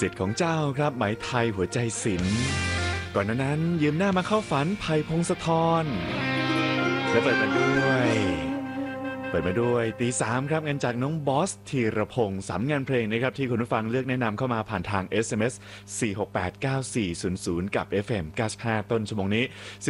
สิทธิ์ของเจ้าครับไหมไทยหัวใจศิลป์ก่อนนั้นยืมหน้ามาเข้าฝันไผ่พงศธรและเปิดมาด้วยตีสามครับงานจากน้องบอสธีรพงศ์3งานเพลงนะครับที่คุณผู้ฟังเลือกแนะนำเข้ามาผ่านทาง SMS 4689400 กับ FM 95ต้นชั่วโมงนี้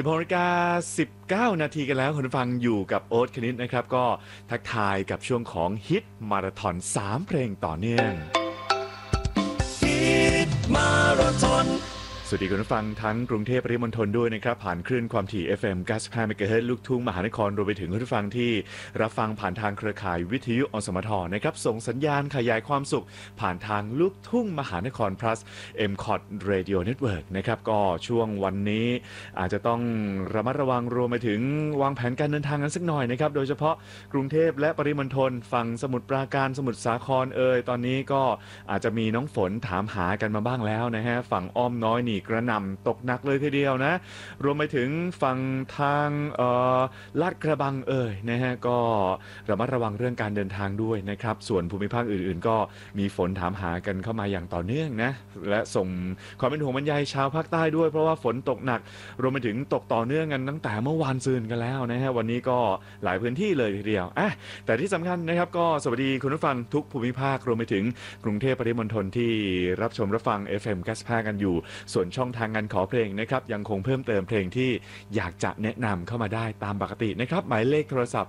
16:19 นาทีกันแล้วคุณผู้ฟังอยู่กับโอ๊ตคณิตนะครับก็ทักทายกับช่วงของฮิตมาราธอน3เพลงต่อเนื่องฮิตมาราธอนสวัสดีคุณผู้ฟังทั้งกรุงเทพปริมณฑลด้วยนะครับผ่านคลื่นความถี่ FM 95 MHz ลูกทุ่งมหานครรวมไปถึงคุณผู้ฟังที่รับฟังผ่านทางเครือข่ายวิทยุอสมทนะครับส่งสัญญาณขยายความสุขผ่านทางลูกทุ่งมหานคร plus MCOT Radio Network นะครับก็ช่วงวันนี้อาจจะต้องระมัดระวังรวมไปถึงวางแผนการเดินทางกันสักหน่อยนะครับโดยเฉพาะกรุงเทพและปริมณฑลฝั่งสมุทรปราการสมุทรสาครตอนนี้ก็อาจจะมีน้องฝนถามหากันมาบ้างแล้วนะฮะฝั่งอ้อมน้อยนี่กระหน่ำตกหนักเลยทีเดียวนะรวมไปถึงฝั่งทางลาดกระบังนะฮะก็ระมัดระวังเรื่องการเดินทางด้วยนะครับส่วนภูมิภาคอื่นๆก็มีฝนถามหากันเข้ามาอย่างต่อเนื่องนะและส่งความเป็นห่วงบรรยายชาวภาคใต้ด้วยเพราะว่าฝนตกหนักรวมไปถึงตกต่อเนื่องกันตั้งแต่เมื่อวานซืนกันแล้วนะฮะวันนี้ก็หลายพื้นที่เลยทีเดียวแต่ที่สำคัญนะครับก็สวัสดีคุณผู้ฟังทุกภูมิภาครวมไปถึงกรุงเทพปริมณฑลที่รับชมรับฟัง FM 95กันอยู่ส่วนช่องทางงานขอเพลงนะครับยังคงเพิ่มเติมเพลงที่อยากจะแนะนำเข้ามาได้ตามปกตินะครับหมายเลขโทรศัพท์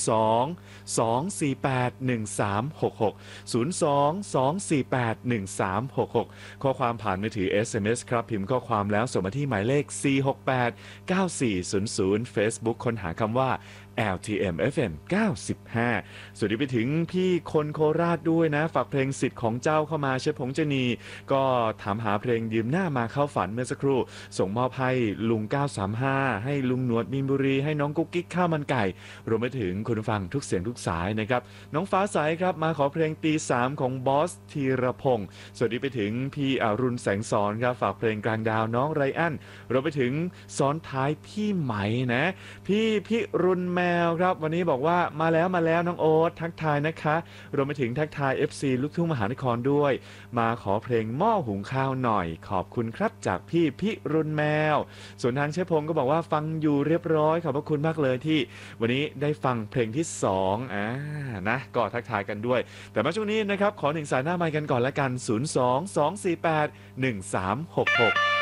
02-248-1366 02-248-1366 ข้อความผ่านมือถือ SMS ครับพิมพ์ข้อความแล้วส่งมาที่หมายเลข 468-9400 Facebook ค้นหาคำว่าLTM FM 95สวัสดีไปถึงพี่คนโคราชด้วยนะฝากเพลงสิทธิ์ของเจ้าเข้ามาเชฟผงเจนีก็ถามหาเพลงยืมหน้ามาเข้าฝันเมื่อสักครู่ส่งมอบให้ลุง935ให้ลุงหนวดมีนบุรีให้น้องกุ๊กกิ๊กข้าวมันไก่รวมไปถึงคุณผู้ฟังทุกเสียงทุกสายนะครับน้องฟ้าใสครับมาขอเพลงตี3ของบอสธีรพงศ์สวัสดีไปถึงพี่อรุณแสงสอนครับฝากเพลงกลางดาวน้องไรอันรวมไปถึงซ้อนท้ายพี่ไหมนะพี่พิรุณแมวครับวันนี้บอกว่ามาแล้วน้องโอ๊ตทักทายนะคะรวมไปถึงทักทาย FC ลูกทุ่งมหานครด้วยมาขอเพลงหม้อหุงข้าวหน่อยขอบคุณครับจากพี่พิรุณแมวส่วนทางเชฟพงศ์ก็บอกว่าฟังอยู่เรียบร้อยขอบพระคุณมากเลยที่วันนี้ได้ฟังเพลงที่2นะก็ทักทายกันด้วยแต่มาช่วงนี้นะครับขอ1สายหน้าไมค์กันก่อนละกัน 022481366